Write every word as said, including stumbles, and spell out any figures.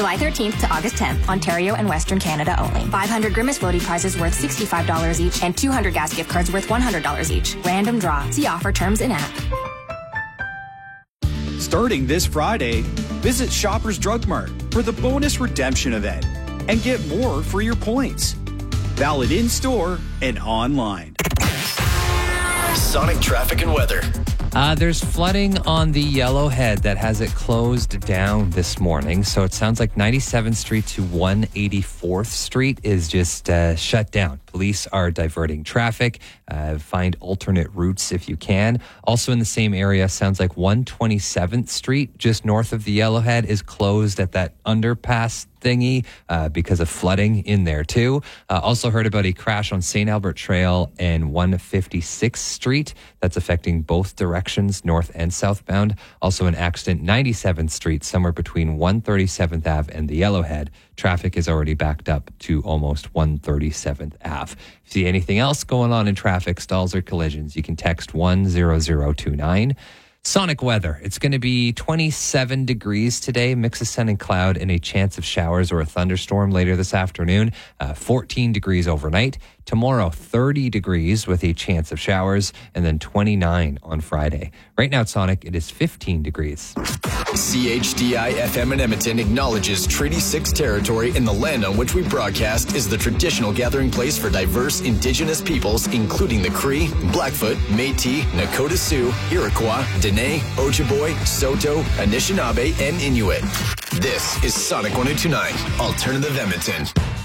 July thirteenth to August tenth, Ontario and Western Canada only. five hundred Grimace floaty prizes worth sixty-five dollars each and two hundred gas gift cards worth one hundred dollars each. Random draw. See offer terms in app. Starting this Friday, visit Shoppers Drug Mart for the bonus redemption event and get more for your points. Valid in-store and online. Sonic traffic and weather. Uh, there's flooding on the Yellowhead that has it closed down this morning. So it sounds like ninety-seventh Street to one hundred eighty-fourth Street is just uh, shut down. Police are diverting traffic. Uh, find alternate routes if you can. Also in the same area, sounds like one hundred twenty-seventh Street, just north of the Yellowhead, is closed at that underpass thingy uh, because of flooding in there too. Uh, also heard about a crash on Saint Albert Trail and one hundred fifty-sixth Street. That's affecting both directions, north and southbound. Also an accident ninety-seventh Street, somewhere between one hundred thirty-seventh Avenue and the Yellowhead. Traffic is already backed up to almost one hundred thirty-seventh Avenue. If you see anything else going on in traffic, stalls or collisions, you can text one zero zero two nine. Sonic weather. It's going to be twenty-seven degrees today, mix of sun and cloud, and a chance of showers or a thunderstorm later this afternoon. Uh, fourteen degrees overnight. Tomorrow, thirty degrees with a chance of showers, and then twenty-nine on Friday. Right now at Sonic, it is fifteen degrees. C H D I F M in Edmonton acknowledges Treaty six territory in the land on which we broadcast is the traditional gathering place for diverse Indigenous peoples, including the Cree, Blackfoot, Métis, Nakota Sioux, Iroquois, Dene, Ojibwe, Saulteaux, Anishinaabe, and Inuit. This is Sonic one oh two point nine, Alternative Edmonton.